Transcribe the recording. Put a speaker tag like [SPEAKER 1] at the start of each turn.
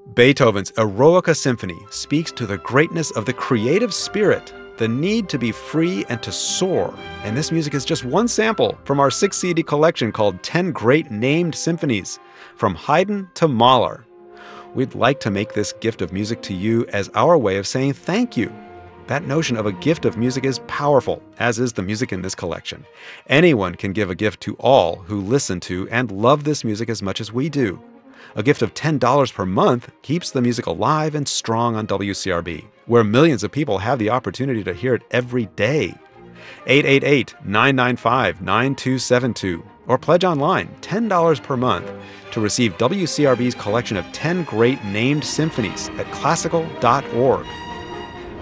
[SPEAKER 1] Beethoven's Eroica Symphony speaks to the greatness of the creative spirit, the need to be free and to soar. And this music is just one sample from our 6 CD collection called 10 Great Named Symphonies, from Haydn to Mahler. We'd like to make this gift of music to you as our way of saying thank you. That notion of a gift of music is powerful, as is the music in this collection. Anyone can give a gift to all who listen to and love this music as much as we do. A gift of $10 per month keeps the music alive and strong on WCRB, where millions of people have the opportunity to hear it every day. 888-995-9272, or pledge online $10 per month to receive WCRB's collection of 10 Great Named Symphonies at classical.org.